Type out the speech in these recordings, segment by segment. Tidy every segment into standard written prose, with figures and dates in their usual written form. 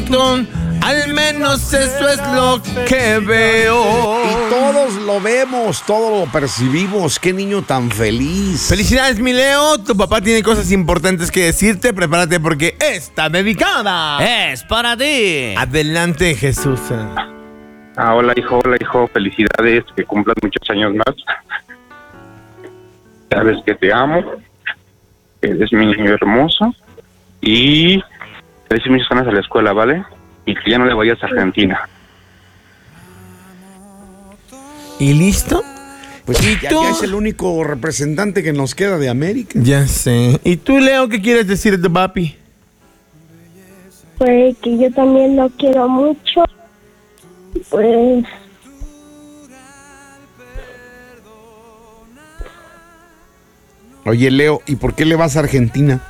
Leito. Al menos eso es lo que veo. Y todos lo vemos, todos lo percibimos. Qué niño tan feliz. Felicidades, mi Leo. Tu papá tiene cosas importantes que decirte. Prepárate porque está dedicada. Es para ti. Adelante, Jesús. Hola hijo, felicidades, que cumplas muchos años más. Sabes que te amo, eres mi niño hermoso y te deseo muchas ganas a la escuela, ¿vale? Y que ya no le vayas a Argentina. ¿Y listo? Pues ¿Y ya tú? es el único representante que nos queda de América. Ya sé. ¿Y tú, Leo, qué quieres decir de tu papi? Pues que yo también lo quiero mucho. Pues Oye, Leo, ¿y por qué le vas a Argentina?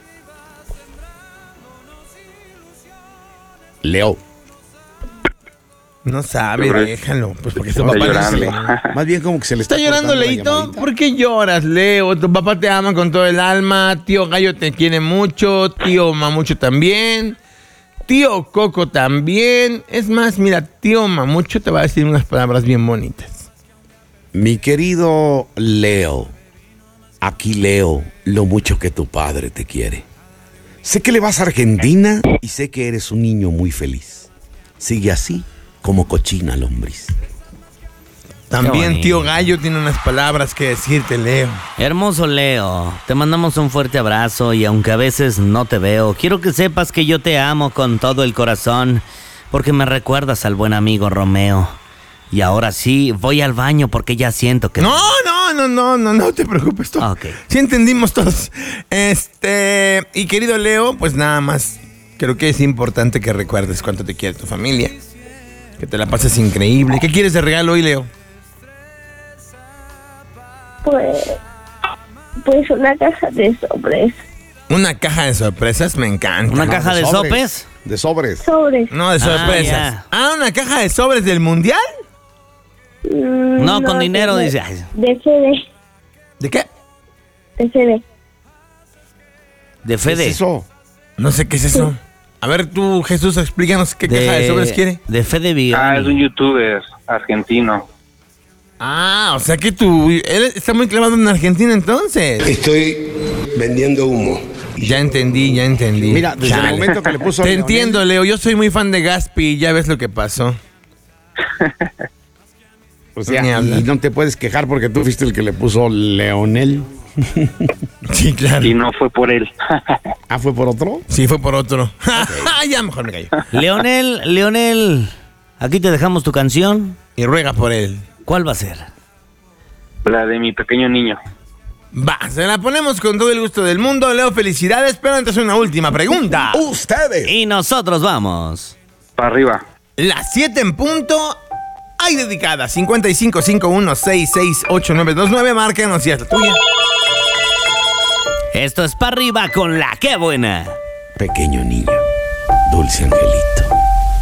Leo. No sabe, Pero- déjalo. Pues porque su Está papá llorando. Más bien como que se le está ¿Está llorando, cortando la Leito? llamadita. ¿Por qué lloras, Leo? Tu papá te ama con todo el alma. Tío Gallo te quiere mucho. Tío Mamucho también. Tío Coco también. Es más, mira, tío Mamucho te va a decir unas palabras bien bonitas. Mi querido Leo, aquí leo lo mucho que tu padre te quiere. Sé que le vas a Argentina y sé que eres un niño muy feliz. Sigue así como cochina lombriz. También bonito. tío Gallo tiene unas palabras que decirte, Leo. Hermoso Leo, te mandamos un fuerte abrazo y aunque a veces no te veo, quiero que sepas que yo te amo con todo el corazón porque me recuerdas al buen amigo Romeo. Y ahora sí, voy al baño porque ya siento que... No te preocupes tú. Ok. Sí entendimos todos. Y querido Leo, pues nada más, creo que es importante que recuerdes cuánto te quiere tu familia. Que te la pases increíble. ¿Qué quieres de regalo hoy, Leo? pues una caja de sobres. Una caja de sorpresas, me encanta. ¿Una caja de sobres. sopes? De sobres. Sobres. No, de sorpresas. ya. ¿Una caja de sobres del mundial? No, con dinero, de, dice. Ay, De CD. ¿De qué? De CD. de ¿Qué Fede. es eso? No sé qué es eso. A ver tú, Jesús, explícanos qué caja de sobres quiere. De Fede Es Vigoni. un youtuber argentino. O sea que él está muy clavado en Argentina entonces. Estoy vendiendo humo. Ya entendí. Mira, desde el Chale. momento que le puso Te Leonel- entiendo, Leo. Yo soy muy fan de Gaspi y ya ves lo que pasó. O sea, Ni hablar. y no te puedes quejar porque tú fuiste el que le puso Leonel. Sí, claro. Y no fue por él. ¿Fue por otro? Sí, fue por otro. Ya mejor me callo. Leonel, aquí te dejamos tu canción. Y ruega por él. ¿Cuál va a ser? La de mi pequeño niño. Va, se la ponemos con todo el gusto del mundo. Leo, felicidades. Pero antes una última pregunta. ¡Ustedes! Y nosotros vamos. Para arriba. Las 7 en punto. Hay dedicada. 5551668929. Márcanos y es la tuya. Esto es para arriba con la que buena. Pequeño niño, dulce angelito.